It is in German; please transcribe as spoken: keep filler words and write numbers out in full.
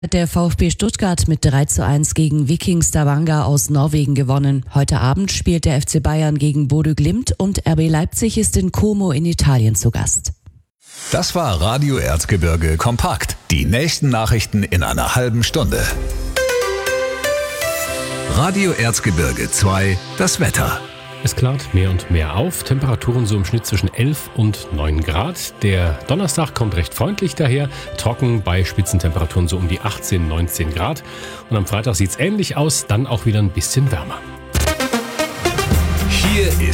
Hat der VfB Stuttgart mit drei zu eins gegen Viking Stavanger aus Norwegen gewonnen. Heute Abend spielt der F C Bayern gegen Bodø Glimt und R B Leipzig ist in Como in Italien zu Gast. Das war Radio Erzgebirge kompakt. Die nächsten Nachrichten in einer halben Stunde. Radio Erzgebirge zwei, das Wetter. Es klart mehr und mehr auf. Temperaturen so im Schnitt zwischen elf und neun Grad. Der Donnerstag kommt recht freundlich daher. Trocken bei Spitzentemperaturen so um die achtzehn, neunzehn Grad. Und am Freitag sieht es ähnlich aus, dann auch wieder ein bisschen wärmer. Hier ist